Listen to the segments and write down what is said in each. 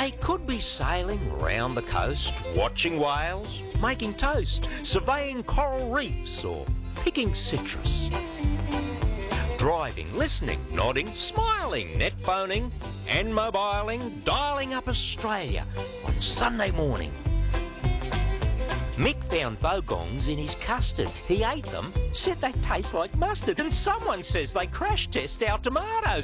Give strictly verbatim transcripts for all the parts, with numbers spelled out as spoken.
They could be sailing round the coast, watching whales, making toast, surveying coral reefs or picking citrus. Driving, listening, nodding, smiling, net phoning and mobiling, dialing up Australia on Sunday morning. Mick found bogongs in his custard. He ate them, said they taste like mustard, and someone says they crash test our tomatoes.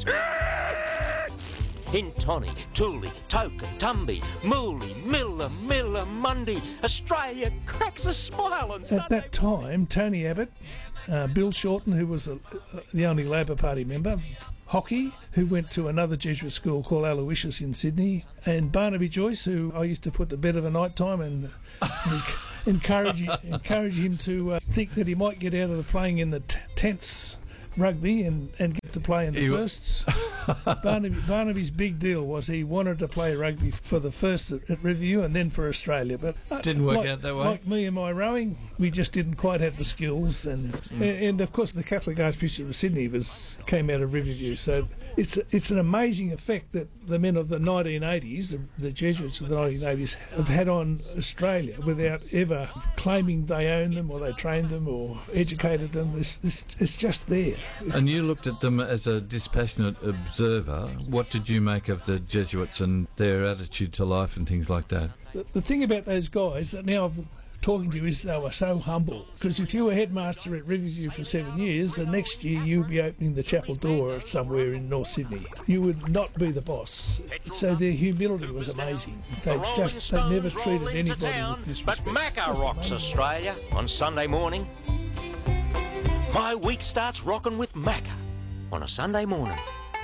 In Tony, Tooley, Token, Tumby, Mooley, Miller, Miller, Mundy, Australia cracks a smile on Sunday. At that time, Tony Abbott, uh, Bill Shorten, who was a, uh, the only Labor Party member, Hockey, who went to another Jesuit school called Aloysius in Sydney, and Barnaby Joyce, who I used to put to bed of a night time and encourage, encourage him to uh, think that he might get out of the playing in the t- tents rugby and, and get to play in the he firsts. Barnaby, Barnaby's big deal was he wanted to play rugby for the first at, at Riverview and then for Australia, but uh, didn't work like, out that way. Like me and my rowing, we just didn't quite have the skills, and mm. and, and of course the Catholic Archbishop of Sydney was came out of Riverview, so it's it's an amazing effect that the men of the nineteen eighties, the, the Jesuits of the nineteen eighties, have had on Australia without ever claiming they own them or they trained them or educated them. It's, it's, it's just there. And you looked at them as a dispassionate observer. What did you make of the Jesuits and their attitude to life and things like that? The, the thing about those guys that now I'm talking to you is they were so humble. Because if you were headmaster at Riverview for seven years, the next year you'd be opening the chapel door somewhere in North Sydney. You would not be the boss. So their humility was amazing. They just they never treated anybody with disrespect. But Macca rocks Australia on Sunday morning. My week starts rocking with Macca on a Sunday morning.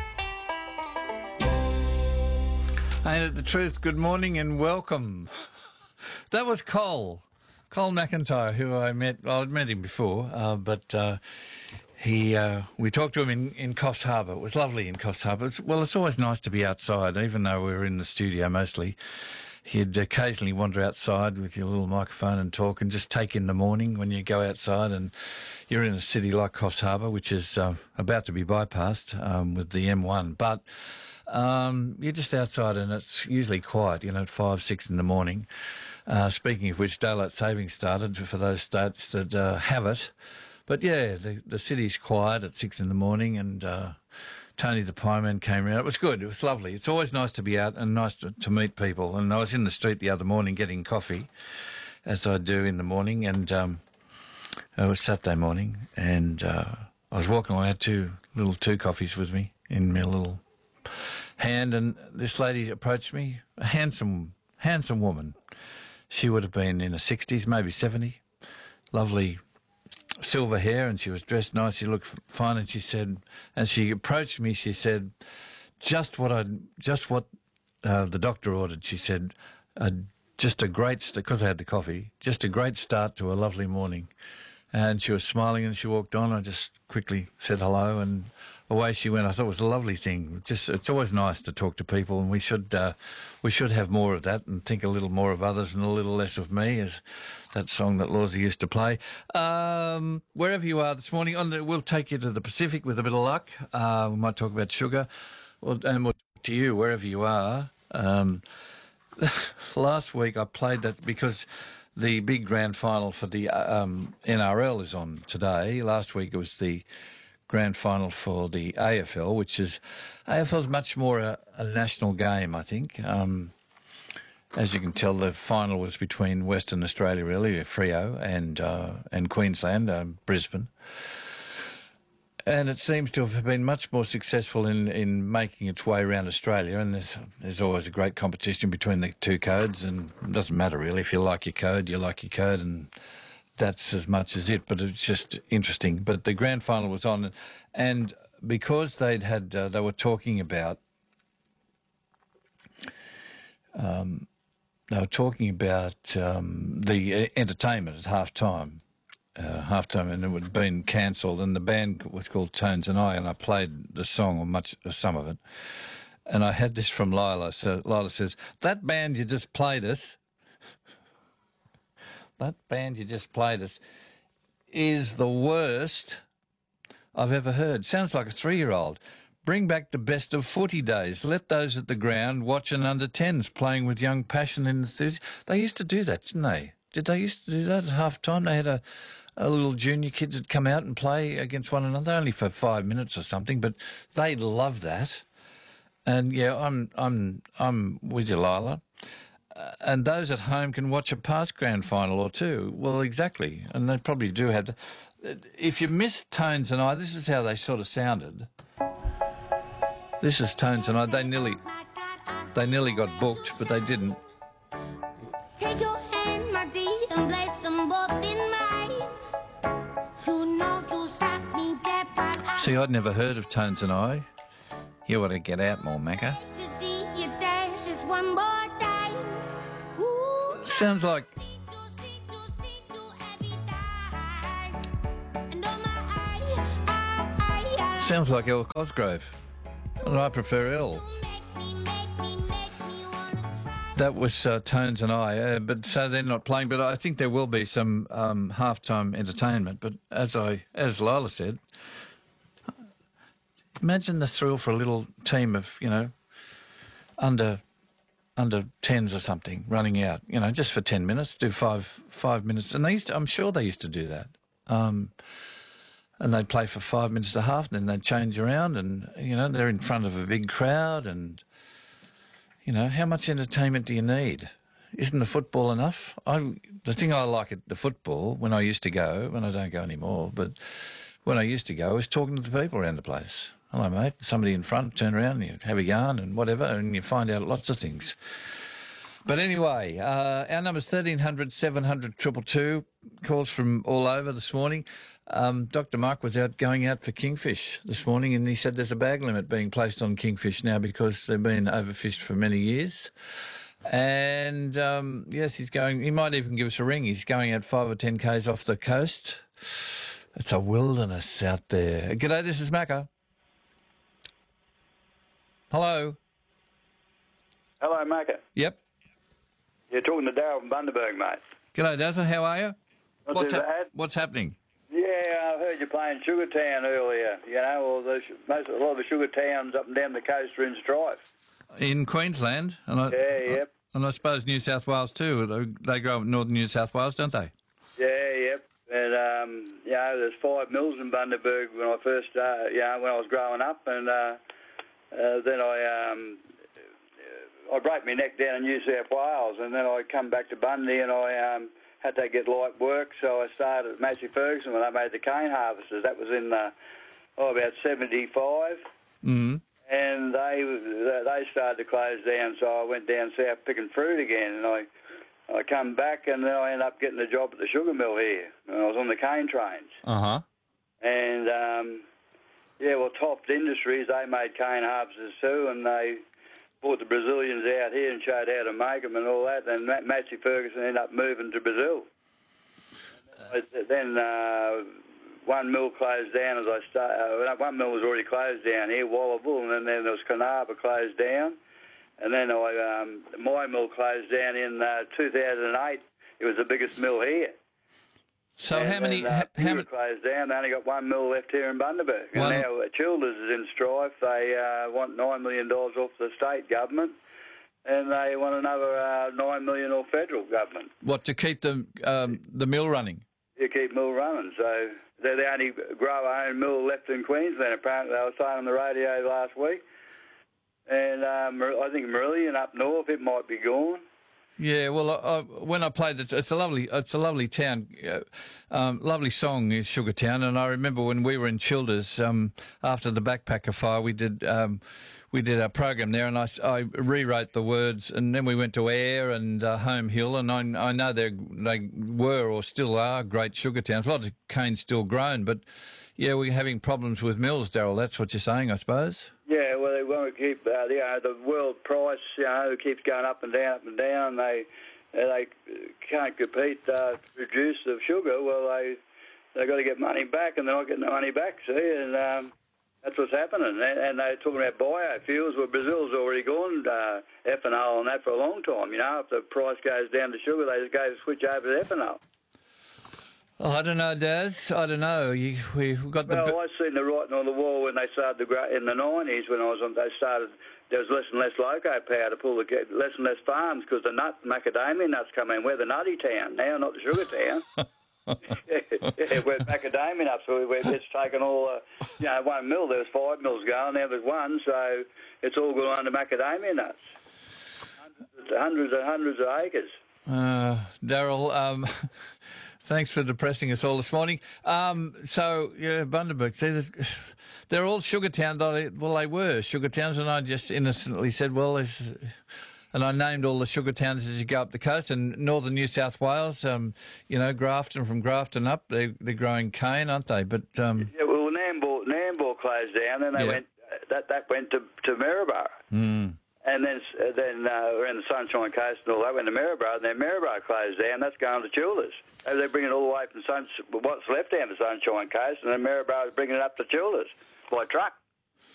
Ain't it the truth? Good morning and welcome. That was Cole, Cole McIntyre, who I met. Well, I'd met him before, uh, but uh, he uh, we talked to him in, in Coffs Harbour. It was lovely in Coffs Harbour. It's, well, it's always nice to be outside, even though we were in the studio mostly. He'd occasionally wander outside with your little microphone and talk and just take in the morning when you go outside and you're in a city like Coffs Harbour, which is uh, about to be bypassed um, with the M one. But um, you're just outside and it's usually quiet, you know, at five, six in the morning. Uh, speaking of which, daylight saving started for those states that uh, have it. But yeah, the, the city's quiet at six in the morning and uh, Tony the Pieman came around. It was good. It was lovely. It's always nice to be out and nice to, to meet people. And I was in the street the other morning getting coffee, as I do in the morning, and um, it was Saturday morning, and uh, I was walking along. I had two little two coffees with me in my little hand, and this lady approached me, a handsome, handsome woman. She would have been in her sixties, maybe seventy, lovely silver hair, and she was dressed nice. She looked fine, and she said, as she approached me, she said, "Just what I, just what uh, the doctor ordered." She said, uh, "Just a great, because I had the coffee, just a great start to a lovely morning." And she was smiling, and she walked on. I just quickly said hello, and away she went. I thought it was a lovely thing. Just, it's always nice to talk to people, and we should, uh, we should have more of that, and think a little more of others and a little less of me, as that song that Lawsy used to play. Um, wherever you are this morning, on the, we'll take you to the Pacific with a bit of luck. Uh, we might talk about sugar, well, and we'll talk to you wherever you are. Um, last week I played that because the big grand final for the um, N R L is on today. Last week it was the grand final for the A F L, which is, A F L is much more a, a national game, I think. Um, as you can tell, the final was between Western Australia, really, Freo, and uh, and Queensland, uh, Brisbane. And it seems to have been much more successful in, in making its way around Australia, and there's, there's always a great competition between the two codes, and it doesn't matter really. If you like your code, you like your code, and that's as much as it, but it's just interesting. But the grand final was on, and because they'd had, uh, they were talking about, um, they were talking about um, the entertainment at half time. Uh, half time, and it had been cancelled, and the band was called Tones and I, and I played the song, or much, or some of it, and I had this from Lila. So Lila says, "That band you just played us, that band you just played us, is the worst I've ever heard." Sounds like a three-year-old. Bring back the best of footy days. Let those at the ground watch an under tens playing with young passion and enthusiasm. They used to do that, didn't they? Did they used to do that at half time? They had a, a little junior kids that come out and play against one another, only for five minutes or something, but they love that. And yeah, I'm I'm I'm with you, Lila. Uh, and those at home can watch a past grand final or two. Well, exactly, and they probably do have. The, if you missed Tones and I, this is how they sort of sounded. This is Tones and I. They nearly, they nearly got booked, but they didn't. Take your hand, my dear, and place them both in mine. You know you stopped me dead, but I See, I'd never heard of Tones and I. You ought to get out more, Macca. to see you dance just one more time. Ooh, Sounds like see you, see you, see you every time. And oh my, I, I, I, sounds like El Cosgrove, and I prefer El. make me, make me, make me wanna try. That was uh, Tones and I, uh, but so they're not playing. But I think there will be some um, halftime entertainment. But as I, as Lila said, imagine the thrill for a little team of you know under under tens or something running out, you know, just for ten minutes, do five five minutes, and they used to, I'm sure they used to do that. Um, and they'd play for five minutes and a half, and then they'd change around, and you know they're in front of a big crowd, and you know how much entertainment do you need? Isn't the football enough? I the thing I like at the football when I used to go, when I don't go anymore, but when I used to go, was talking to the people around the place. Hello, mate. Somebody in front, turn around, and you have a yarn and whatever, and you find out lots of things. But anyway, uh, our number's thirteen hundred, seven hundred, two two two. Calls from all over this morning. Um, Doctor Mark was out going out for kingfish this morning, and he said there's a bag limit being placed on kingfish now because they've been overfished for many years. And um, yes, he's going. He might even give us a ring. He's going out five or ten k's off the coast. It's a wilderness out there. G'day, this is Macca. Hello. Hello, Macca. Yep. You're talking to Darryl from Bundaberg, mate. G'day, Dazzle. How are you? Not What's, too hap- bad. what's happening? Yeah, I heard you playing Sugartown earlier. You know, all the, most, a lot of the sugar towns up and down the coast are in strife. In Queensland? And I, Yeah, yep. And I suppose New South Wales too. They, they grow up in northern New South Wales, don't they? Yeah, yep. And, um, you know, there's five mills in Bundaberg when I first started, you know, when I was growing up. And uh, uh, then I... Um, I broke my neck down in New South Wales, and then I come back to Bundy, and I um, had to get light work, so I started at Massey Ferguson when they made the cane harvesters. That was in uh, oh, about seventy-five, Mm. and they they started to close down, so I went down south picking fruit again, and I I come back, and then I ended up getting a job at the sugar mill here, and I was on the cane trains. Uh-huh. And, um, yeah, well, Toft Industries, they made cane harvesters too, and they brought the Brazilians out here and showed how to make them and all that. And Massey Ferguson ended up moving to Brazil. Uh, then uh, one mill closed down as I started. Uh, one mill was already closed down here, Wallabul, and then, then there was Carnarvon closed down. And then I, um, my mill closed down in uh, two thousand eight. It was the biggest mill here. So and how many... Then, uh, how, how many closed down. They only got one mill left here in Bundaberg. And One- now uh, Childers is in strife. They uh, want nine million dollars off the state government, and they want another uh, nine million dollars off federal government. what, to keep the, um, the mill running? You keep mill running. So they're the only grower-owned mill left in Queensland, apparently. They were saying on the radio last week. And um, I think Marillion up north, it might be gone. Yeah, well, I, I, when I played it, it's a lovely, it's a lovely town, uh, um, lovely song, is Sugartown. And I remember when we were in Childers um, after the backpacker fire, we did um, we did a program there, and I, I rewrote the words, and then we went to Ayr and uh, Home Hill, and I, I know they they were or still are great sugar towns. A lot of cane still grown, but yeah, we're having problems with mills, Darryl. That's what you're saying, I suppose. Yeah, well, they want to keep, uh, you know, the world price, you know, keeps going up and down, up and down. They they can't compete uh, to produce the sugar. Well, they they got to get money back, and they're not getting the money back. See, and um, that's what's happening. And, and they're talking about biofuels. Well, Brazil's already gone uh, ethanol and that for a long time. You know, if the price goes down to sugar, they just go to switch over to ethanol. Oh, I don't know, Daz. I don't know. You, we, we've got the... Well, I seen the writing on the wall when they started to grow in the nineties. When I was on, they started. There was less and less loco power to pull the less and less farms because the nut macadamia nuts come in. We're the nutty town now, not the sugar town. yeah, yeah, we're macadamia nuts. So we're, it's taken all. Uh, you know, one mill. There was five mills going. Now there's one, so it's all gone under macadamia nuts. Hundreds, hundreds and hundreds of acres. Uh, Daryl, um, thanks for depressing us all this morning. Um, so, yeah, Bundaberg, see, there's, they're all sugar towns. Well, they were sugar towns, and I just innocently said, well, there's... And I named all the sugar towns as you go up the coast, and northern New South Wales, um, you know, Grafton, from Grafton up, they, they're growing cane, aren't they? But um, yeah, well, Nambour, Nambour closed down, and they yeah. went. That that went to to Maryborough, mm. and then uh, then uh, around the Sunshine Coast and all that went to Maryborough, and then Maryborough closed down. That's going to Childers. They're bringing it all the way from Sun, what's left down the Sunshine Coast, and then Maryborough is bringing it up to Childers by truck.